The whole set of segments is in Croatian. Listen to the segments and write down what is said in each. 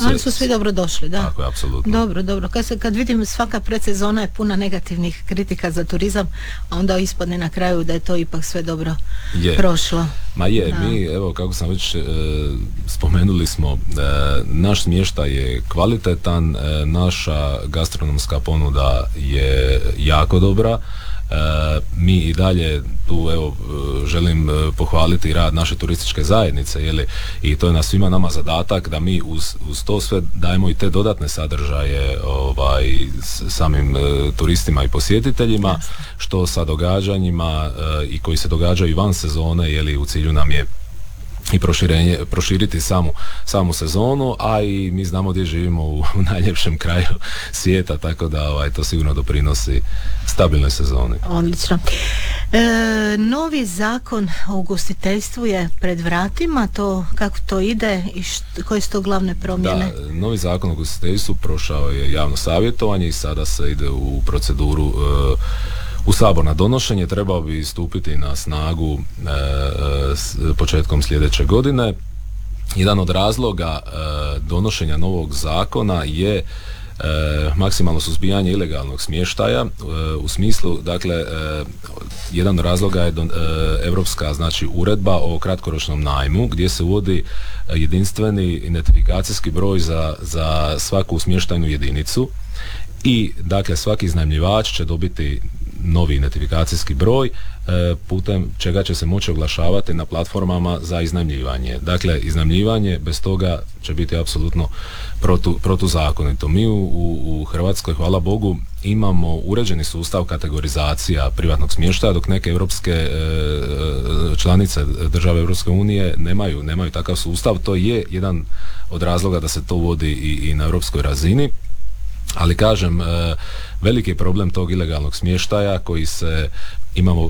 Ali su svi dobro došli, da. Tako je, apsolutno. Dobro. Kad vidim svaka predsezona je puna negativnih kritika za turizam, a onda ispadne na kraju da je to ipak sve dobro prošlo. Ma je, mi, evo, kako sam već spomenuli smo, naš smještaj je kvalitetan, naša gastronomska ponuda je jako dobra. Mi i dalje tu, evo, želim pohvaliti rad naše turističke zajednice, i to je na svima nama zadatak da mi uz to sve dajemo i te dodatne sadržaje samim turistima i posjetiteljima, što sa događanjima i koji se događaju van sezone, u cilju nam je i proširiti samu sezonu, a i mi znamo gdje živimo u najljepšem kraju svijeta, tako da to sigurno doprinosi stabilnoj sezoni. Odlično. Novi zakon o ugostiteljstvu je pred vratima, kako to ide i koje su to glavne promjene? Da, novi zakon o ugostiteljstvu prošao je javno savjetovanje i sada se ide u proceduru u Sabor na donošenje. Trebao bi stupiti na snagu početkom sljedeće godine. Jedan od razloga donošenja novog zakona je maksimalno suzbijanje ilegalnog smještaja, u smislu, dakle, jedan od razloga je europska, uredba o kratkoročnom najmu, gdje se uvodi jedinstveni identifikacijski broj za svaku smještajnu jedinicu i, dakle, svaki iznajmljivač će dobiti novi identifikacijski broj putem čega će se moći oglašavati na platformama za iznajmljivanje. Dakle, iznajmljivanje bez toga će biti apsolutno protuzakonito. Mi u Hrvatskoj, hvala Bogu, imamo uređeni sustav kategorizacija privatnog smještaja, dok neke europske članice, države Europske unije nemaju takav sustav. To je jedan od razloga da se to uvodi i na europskoj razini. Ali kažem, veliki je problem tog ilegalnog smještaja koji imamo,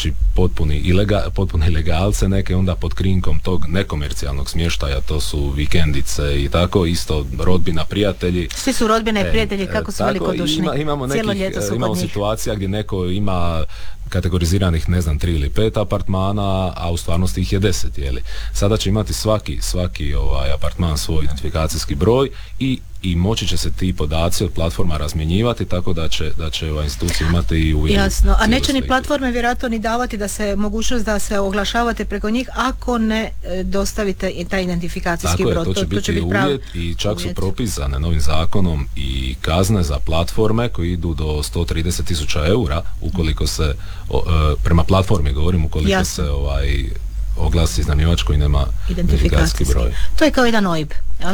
potpune ilegalce, neke onda pod krinkom tog nekomercijalnog smještaja, to su vikendice i tako, isto rodbina, prijatelji. Svi su rodbine i prijatelji, kako su velikodušni. Imamo situacija gdje neko ima kategoriziranih, 3 ili 5 apartmana, a u stvarnosti ih je 10, Sada će imati svaki apartman svoj identifikacijski broj i moći će se ti podaci od platforma razmjenjivati, tako da će institucija imati i uvid. Jasno, a neće ni platforme vjerojatno ni davati da se mogućnost da se oglašavate preko njih ako ne dostavite i taj identifikacijski broj. To će biti uvjet i čak su propisane novim zakonom i kazne za platforme koji idu do 130.000 eura ukoliko se prema platformi govorim, ukoliko se oglasi iznajmljivač koji nema identifikacijski broj. To je kao jedan OIB.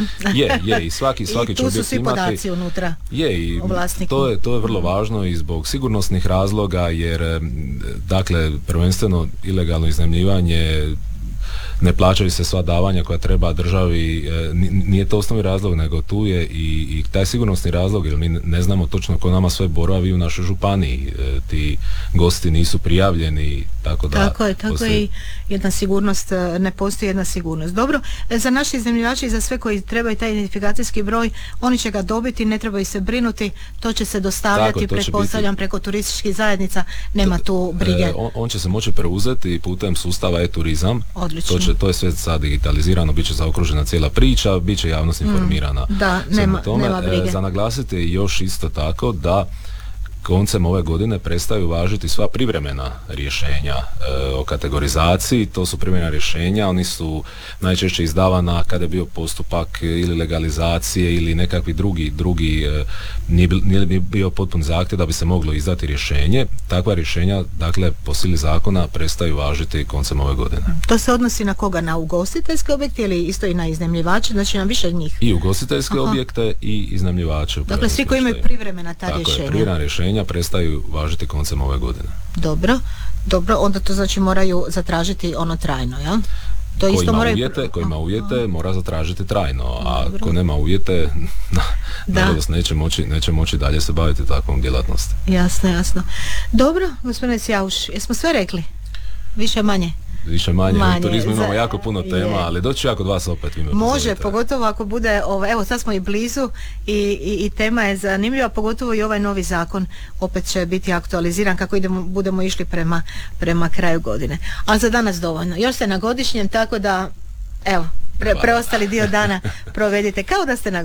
Je, i svaki će uvijek imati. I tu su svi podaci unutra. I to je vrlo važno i zbog sigurnosnih razloga, jer, dakle, prvenstveno ilegalno iznajmljivanje, ne plaćaju se sva davanja koja treba državi, nije to osnovni razlog, nego tu je i taj sigurnosni razlog, jer mi ne znamo točno ko nama sve boravi u našoj županiji, ti gosti nisu prijavljeni, tako da... Tako je i jedna sigurnost, ne postoji jedna sigurnost. Dobro, za naše iznajmljivače i za sve koji trebaju taj identifikacijski broj, oni će ga dobiti, ne trebaju se brinuti, to će se dostavljati, pretpostavljam, preko turističkih zajednica, nema tu brige. On će se moći preuzeti putem sustava e-turizam. Odlično. To je sve sad digitalizirano, bit će zaokružena cijela priča, bit će javnost informirana. Da, nema brige. Za naglasiti još isto tako da koncem ove godine prestaju važiti sva privremena rješenja o kategorizaciji. To su privremena rješenja, oni su najčešće izdavana kada je bio postupak ili legalizacije ili nekakvi drugi nije bio potpun zahtjev da bi se moglo izdati rješenje. Takva rješenja, dakle, po sili zakona prestaju važiti koncem ove godine. To se odnosi na koga? Na ugostiteljske objekte ili isto i na iznajmljivače? Znači na više njih? I ugostiteljske objekte i iznajmljivače. Dakle, svi koji imaju privremena ta rješenja. Tako je, privremena rješenja prestaju važiti koncem ove godine. Dobro, onda to znači moraju zatražiti ono trajno, jel? To isto ko ima uvjete mora zatražiti trajno, a ko nema uvjete nažalost neće moći dalje se baviti takvom djelatnosti. Jasno. Dobro, gospodine Sjauš, jesmo sve rekli? Više manje? U turizmu imamo jako puno tema, ali doći ja kod vas opet. Može, pogotovo ako bude, evo sad smo i blizu i tema je zanimljiva, pogotovo i ovaj novi zakon opet će biti aktualiziran kako budemo išli prema kraju godine. Ali za danas dovoljno. Još ste na godišnjem, tako da evo, preostali dio dana provedite kao da ste na